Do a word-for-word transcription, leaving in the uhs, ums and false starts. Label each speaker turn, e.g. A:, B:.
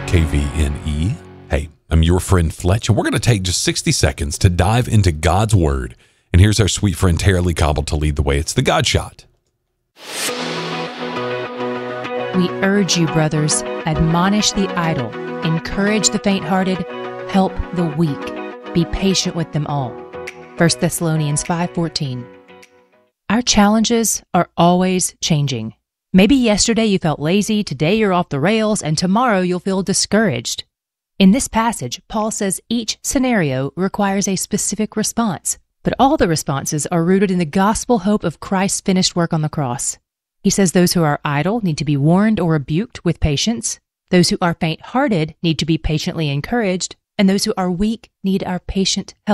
A: K V N E. Hey, I'm your friend Fletch, and we're going to take just sixty seconds to dive into God's Word. And here's our sweet friend Tara Lee Cobble to lead the way. It's the God Shot.
B: We urge you, brothers, admonish the idle, encourage the faint-hearted, help the weak, be patient with them all. First Thessalonians five fourteen. Our challenges are always changing. Maybe yesterday you felt lazy, today you're off the rails, and tomorrow you'll feel discouraged. In this passage, Paul says each scenario requires a specific response, but all the responses are rooted in the gospel hope of Christ's finished work on the cross. He says those who are idle need to be warned or rebuked with patience, those who are faint-hearted need to be patiently encouraged, and those who are weak need our patient help.